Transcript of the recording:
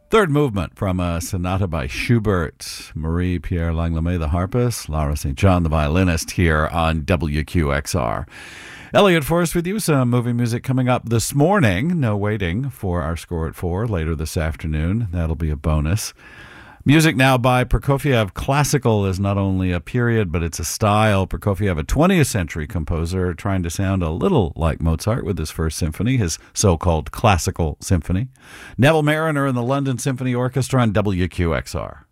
Third movement from a sonata by Schubert. Marie-Pierre Langlois, the harpist. Laura St. John, the violinist, here on WQXR. Elliot Forrest with you. Some movie music coming up this morning. No waiting for our score at 4 later this afternoon. That'll be a bonus. Music now by Prokofiev. Classical is not only a period, but it's a style. Prokofiev, a 20th century composer, trying to sound a little like Mozart with his first symphony, his so-called classical symphony. Neville Marriner and the London Symphony Orchestra on WQXR.